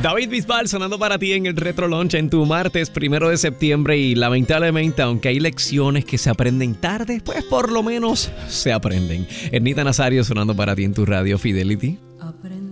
David Bisbal sonando para ti en el Retro Lunch en tu martes 1 de septiembre y lamentablemente, aunque hay lecciones que se aprenden tarde, pues por lo menos se aprenden. Ernita Nazario sonando para ti en tu radio Fidelity.